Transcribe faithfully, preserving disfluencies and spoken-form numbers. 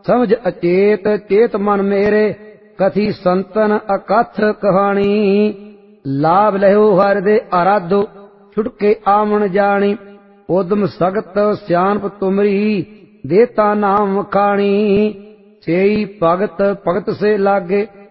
समझ अचेत चेत मन मेरे कथी संतन अकथ कहानी। लाभ लहो हर दे आराधो छुटके आमन जानी। उदम सगत सियानप तुमरी देता नाम खानी। सेई भगत भगत से लागे